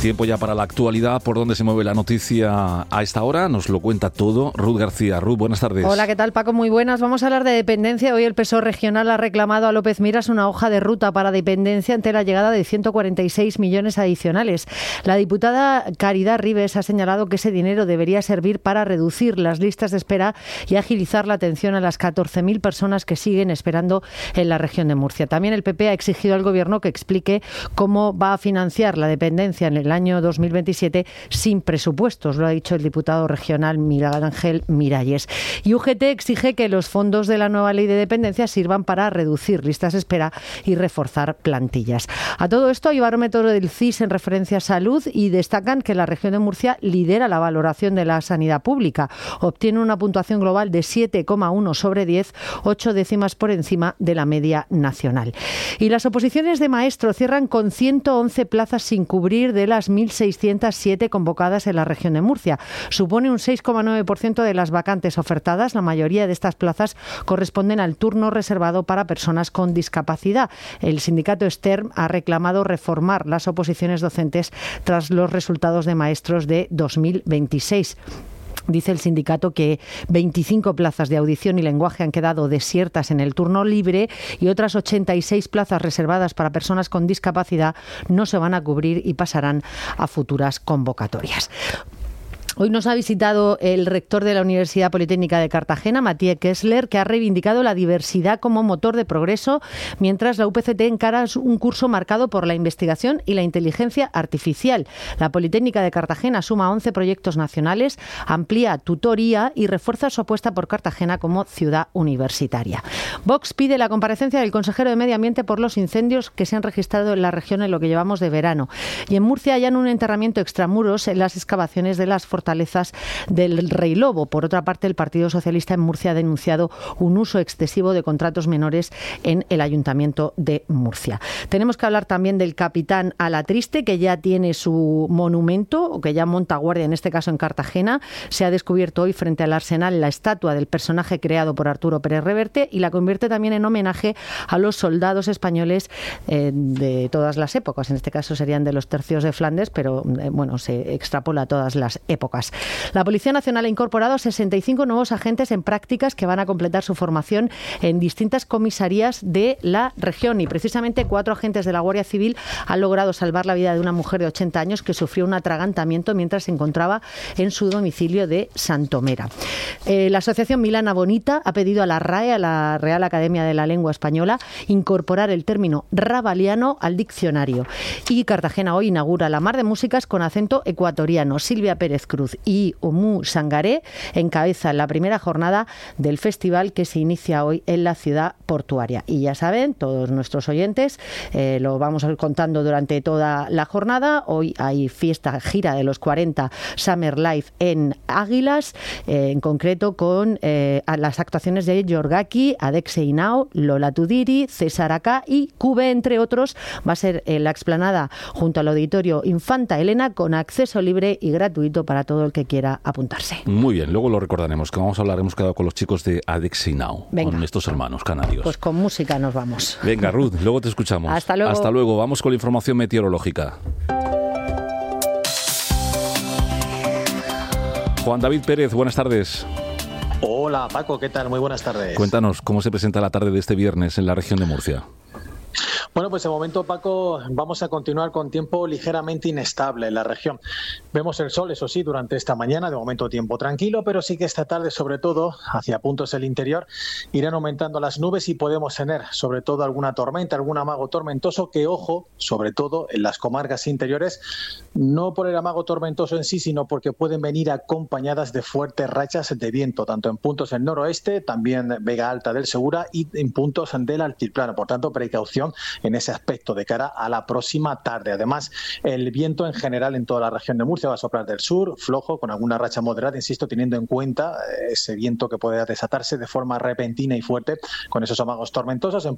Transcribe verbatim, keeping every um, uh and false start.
Tiempo ya para la actualidad, por dónde se mueve la noticia a esta hora. Nos lo cuenta todo Ruth García. Ruth, buenas tardes. Hola, ¿qué tal, Paco? Muy buenas. Vamos a hablar de dependencia. Hoy el P S O E regional ha reclamado a López Miras una hoja de ruta para dependencia ante la llegada de ciento cuarenta y seis millones adicionales. La diputada Caridad Ribes ha señalado que ese dinero debería servir para reducir las listas de espera y agilizar la atención a las catorce mil personas que siguen esperando en la región de Murcia. También el P P ha exigido al Gobierno que explique cómo va a financiar la dependencia en el el año dos mil veintisiete sin presupuestos, lo ha dicho el diputado regional Miguel Ángel Miralles. Y U G T exige que los fondos de la nueva ley de dependencia sirvan para reducir listas de espera y reforzar plantillas. A todo esto hay barómetro del C I S en referencia a salud y destacan que la región de Murcia lidera la valoración de la sanidad pública. Obtiene una puntuación global de siete coma uno sobre diez, ocho décimas por encima de la media nacional. Y las oposiciones de maestro cierran con ciento once plazas sin cubrir de las mil seiscientos siete convocadas en la región de Murcia. Supone un seis coma nueve por ciento de las vacantes ofertadas. La mayoría de estas plazas corresponden al turno reservado para personas con discapacidad. El sindicato STERM ha reclamado reformar las oposiciones docentes tras los resultados de maestros de dos mil veintiséis. Dice el sindicato que veinticinco plazas de audición y lenguaje han quedado desiertas en el turno libre y otras ochenta y seis plazas reservadas para personas con discapacidad no se van a cubrir y pasarán a futuras convocatorias. Hoy nos ha visitado el rector de la Universidad Politécnica de Cartagena, Matías Kessler, que ha reivindicado la diversidad como motor de progreso, mientras la U P C T encara un curso marcado por la investigación y la inteligencia artificial. La Politécnica de Cartagena suma once proyectos nacionales, amplía tutoría y refuerza su apuesta por Cartagena como ciudad universitaria. Vox pide la comparecencia del consejero de Medio Ambiente por los incendios que se han registrado en la región en lo que llevamos de verano. Y en Murcia hallan un enterramiento extramuros en las excavaciones de las fortalezas fortalezas del Rey Lobo. Por otra parte, el Partido Socialista en Murcia ha denunciado un uso excesivo de contratos menores en el Ayuntamiento de Murcia. Tenemos que hablar también del capitán Alatriste, que ya tiene su monumento, o que ya monta guardia, en este caso en Cartagena. Se ha descubierto hoy frente al Arsenal la estatua del personaje creado por Arturo Pérez Reverte y la convierte también en homenaje a los soldados españoles eh, de todas las épocas. En este caso serían de los tercios de Flandes, pero eh, bueno, se extrapola a todas las épocas. La Policía Nacional ha incorporado sesenta y cinco nuevos agentes en prácticas que van a completar su formación en distintas comisarías de la región y precisamente cuatro agentes de la Guardia Civil han logrado salvar la vida de una mujer de ochenta años que sufrió un atragantamiento mientras se encontraba en su domicilio de Santomera. Eh, la Asociación Milana Bonita ha pedido a la R A E, a la Real Academia de la Lengua Española, incorporar el término rabaliano al diccionario. Y Cartagena hoy inaugura la Mar de Músicas con acento ecuatoriano. Silvia Pérez Cruz y Omu Sangaré encabezan la primera jornada del festival que se inicia hoy en la ciudad portuaria. Y ya saben, todos nuestros oyentes, eh, lo vamos a ir contando durante toda la jornada. Hoy hay fiesta, gira de los cuarenta Summer Life en Águilas, eh, en concreto con eh, las actuaciones de Yorgaki, Adexe Inao, Lola Tudiri, César Acá y Cube, entre otros. Va a ser en la explanada junto al Auditorio Infanta Elena con acceso libre y gratuito para todos el que quiera apuntarse. Muy bien, luego lo recordaremos, que vamos a hablar, hemos quedado con los chicos de Adexe Inao, con estos hermanos canarios. Pues con música nos vamos. Venga, Ruth, luego te escuchamos. Hasta luego. Hasta luego, vamos con la información meteorológica. Juan David Pérez, buenas tardes. Hola Paco, ¿qué tal? Muy buenas tardes. Cuéntanos, ¿cómo se presenta la tarde de este viernes en la región de Murcia? Bueno, pues de momento, Paco, vamos a continuar con tiempo ligeramente inestable en la región. Vemos el sol, eso sí, durante esta mañana, de momento tiempo tranquilo, pero sí que esta tarde, sobre todo, hacia puntos del interior, irán aumentando las nubes y podemos tener, sobre todo, alguna tormenta, algún amago tormentoso que, ojo, sobre todo en las comarcas interiores, no por el amago tormentoso en sí, sino porque pueden venir acompañadas de fuertes rachas de viento, tanto en puntos del noroeste, también Vega Alta del Segura y en puntos del altiplano. Por tanto, precaución en ese aspecto de cara a la próxima tarde. Además, el viento en general en toda la región de Murcia va a soplar del sur, flojo, con alguna racha moderada, insisto, teniendo en cuenta ese viento que puede desatarse de forma repentina y fuerte con esos amagos tormentosos en